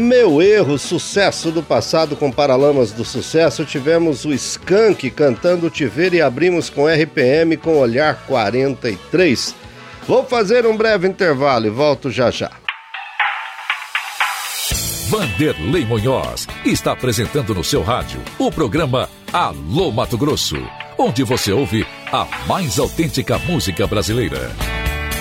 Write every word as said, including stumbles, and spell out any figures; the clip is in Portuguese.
Meu Erro, sucesso do passado com Paralamas do Sucesso. Tivemos o Skank cantando Te Ver e abrimos com R P M com Olhar quarenta e três. Vou fazer um breve intervalo e volto já já. Vanderlei Munhoz está apresentando no seu rádio o programa Alô Mato Grosso, onde você ouve a mais autêntica música brasileira.